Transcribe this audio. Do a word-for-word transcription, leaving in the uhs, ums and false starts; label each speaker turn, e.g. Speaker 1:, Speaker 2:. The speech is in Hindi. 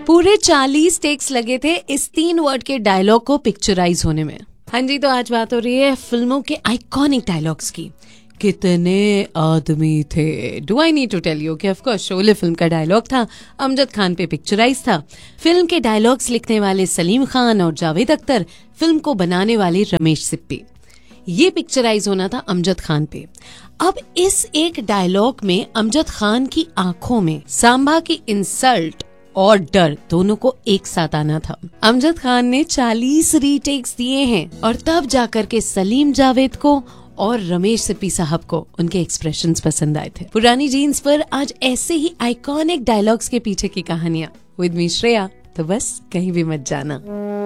Speaker 1: पूरे चालीस टेक्स लगे थे इस तीन वर्ड के डायलॉग को पिक्चराइज होने में। हाँ जी, तो आज बात हो रही है फिल्मों के आइकॉनिक डायलॉग्स की। कितने आदमी थे। Do I need to tell you कि ऑफ कोर्स शोले फिल्म का डायलॉग था, अमजद खान पे पिक्चराइज था। फिल्म के डायलॉग्स लिखने वाले सलीम खान और जावेद अख्तर, फिल्म को बनाने वाले रमेश सिप्पी। ये पिक्चराइज होना था अमजद खान पे। अब इस एक डायलॉग में अमजद खान की आंखों में सांबा की इंसल्ट और डर दोनों को एक साथ आना था। अमजद खान ने चालीस रीटेक्स दिए हैं और तब जाकर के सलीम जावेद को और रमेश सिप्पी साहब को उनके एक्सप्रेशंस पसंद आए थे। पुरानी जीन्स पर आज ऐसे ही आइकॉनिक डायलॉग्स के पीछे की कहानियां विद मी श्रेया, तो बस कहीं भी मत जाना।